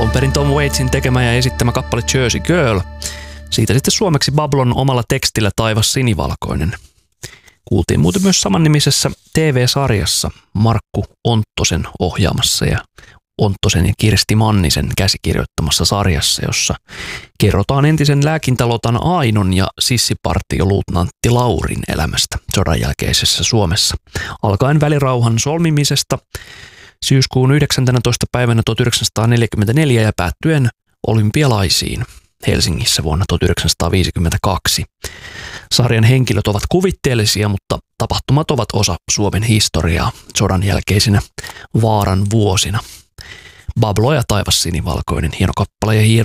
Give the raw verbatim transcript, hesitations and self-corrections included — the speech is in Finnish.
Alun perin Tom Waitsin tekemä ja esittämä kappale Jersey Girl. Siitä sitten suomeksi Bablon omalla tekstillä Taivas sinivalkoinen. Kuultiin muuten myös samannimisessä T V-sarjassa Markku Onttosen ohjaamassa ja Onttosen ja Kirsti Mannisen käsikirjoittamassa sarjassa, jossa kerrotaan entisen lääkintälotan Ainon ja sissipartioluutnantti Laurin elämästä sodan jälkeisessä Suomessa. Alkaen välirauhan solmimisesta syyskuun yhdeksäntenätoista päivänä tuhatyhdeksänsataaneljäkymmentäneljä ja päättyen olympialaisiin Helsingissä vuonna tuhatyhdeksänsataaviisikymmentäkaksi. Sarjan henkilöt ovat kuvitteellisia, mutta tapahtumat ovat osa Suomen historiaa sodan jälkeisinä vaaran vuosina. Bablo ja Taivas sinivalkoinen, hieno kappale ja hieno